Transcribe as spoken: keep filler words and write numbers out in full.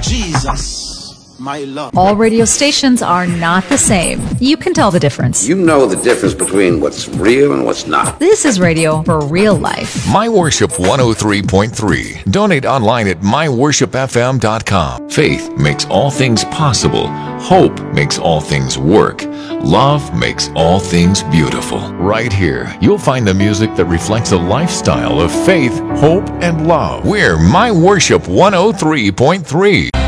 Jesus, my love. All radio stations are not the same. You can tell the difference. You know the difference between what's real and what's not. This is radio for real life. My Worship one oh three point three. Donate online at my worship f m dot com. Faith makes all things possible. Hope makes all things work. Love makes all things beautiful. Right here, you'll find the music that reflects a lifestyle of faith, hope, and love. We're My Worship one oh three point three.